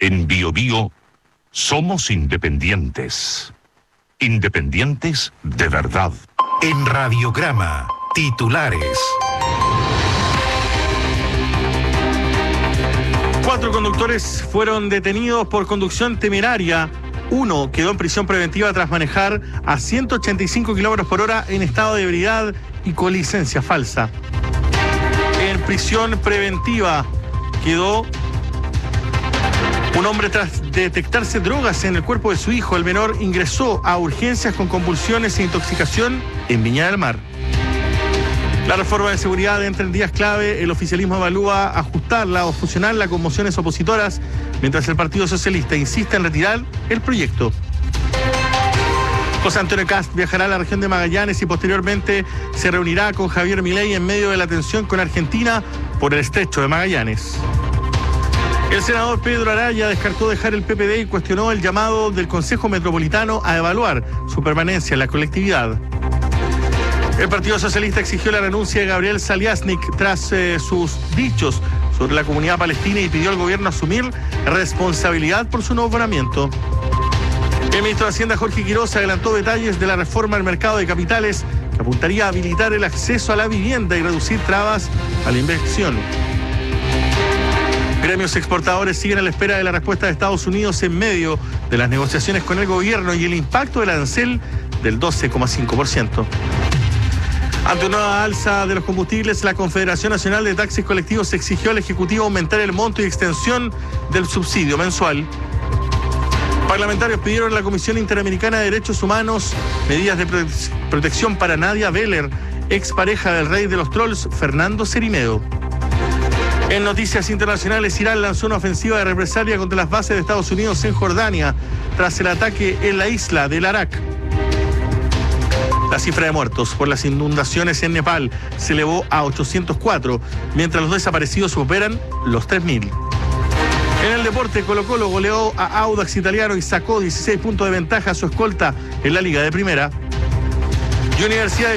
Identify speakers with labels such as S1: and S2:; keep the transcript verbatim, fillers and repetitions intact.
S1: En Bio Bio somos independientes. Independientes de verdad.
S2: En Radiograma, titulares.
S3: Cuatro conductores fueron detenidos por conducción temeraria. Uno quedó en prisión preventiva tras manejar a ciento ochenta y cinco kilómetros por hora en estado de ebriedad y con licencia falsa. En prisión preventiva quedó un hombre tras detectarse drogas en el cuerpo de su hijo. El menor ingresó a urgencias con convulsiones e intoxicación en Viña del Mar. La reforma de seguridad entra en días clave. El oficialismo evalúa ajustarla o fusionarla con mociones opositoras, mientras el Partido Socialista insiste en retirar el proyecto. José Antonio Kast viajará a la región de Magallanes y posteriormente se reunirá con Javier Milei en medio de la tensión con Argentina por el estrecho de Magallanes. El senador Pedro Araya descartó dejar el P P D y cuestionó el llamado del Consejo Metropolitano a evaluar su permanencia en la colectividad. El Partido Socialista exigió la renuncia de Gabriel Saliasnik tras eh, sus dichos sobre la comunidad palestina y pidió al gobierno asumir responsabilidad por su nombramiento. El ministro de Hacienda, Jorge Quiroz, adelantó detalles de la reforma al mercado de capitales que apuntaría a habilitar el acceso a la vivienda y reducir trabas a la inversión. Gremios exportadores siguen a la espera de la respuesta de Estados Unidos en medio de las negociaciones con el gobierno y el impacto del arancel del doce coma cinco por ciento. Ante una nueva alza de los combustibles, la Confederación Nacional de Taxis Colectivos exigió al Ejecutivo aumentar el monto y extensión del subsidio mensual. Parlamentarios pidieron a la Comisión Interamericana de Derechos Humanos medidas de prote- protección para Nadia Beller, expareja del rey de los trolls, Fernando Cerimedo. En noticias internacionales, Irán lanzó una ofensiva de represalia contra las bases de Estados Unidos en Jordania tras el ataque en la isla del Arak. La cifra de muertos por las inundaciones en Nepal se elevó a ochocientos cuatro, mientras los desaparecidos superan los tres mil. En el deporte, Colo-Colo goleó a Audax Italiano y sacó dieciséis puntos de ventaja a su escolta en la Liga de Primera. Y Universidad de